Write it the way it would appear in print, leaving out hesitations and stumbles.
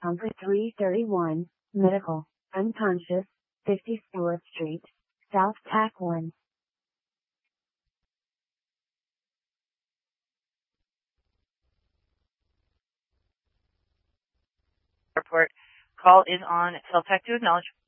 Number 331, medical, unconscious, 54th Street, South TAC 1. Report. Call is on. Cell TAC to acknowledge.